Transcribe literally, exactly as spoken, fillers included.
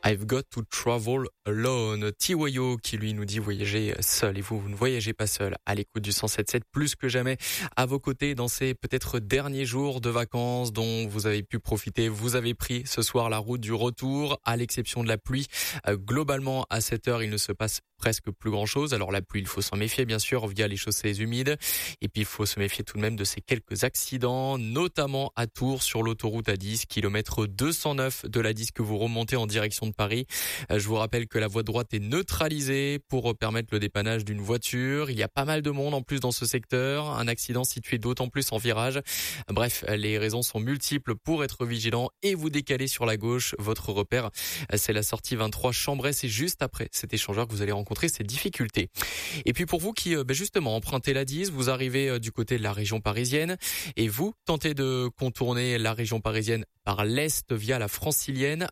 I've got to travel alone. Tiwayo qui lui nous dit voyager seul, et vous, vous ne voyagez pas seul. À l'écoute du cent sept sept plus que jamais à vos côtés dans ces peut-être derniers jours de vacances dont vous avez pu profiter. Vous avez pris ce soir la route du retour, à l'exception de la pluie. Euh, globalement, à cette heure, il ne se passe presque plus grand chose. Alors la pluie, il faut s'en méfier bien sûr via les chaussées humides. Et puis il faut se méfier tout de même de ces quelques accidents, notamment à Tours sur l'autoroute A dix, kilomètre deux cent neuf de l'A dix que vous remontez en direction de Paris. Je vous rappelle que la voie droite est neutralisée pour permettre le dépannage d'une voiture. Il y a pas mal de monde en plus dans ce secteur. Un accident situé d'autant plus en virage. Bref, les raisons sont multiples pour être vigilant et vous décaler sur la gauche. Votre repère, c'est la sortie vingt-trois Chambray. C'est juste après cet échangeur que vous allez rencontrer ces difficultés. Et puis pour vous qui ben justement empruntez l'A dix, vous arrivez du côté de la région parisienne et vous tentez de contourner la région parisienne par l'est via la Francilienne.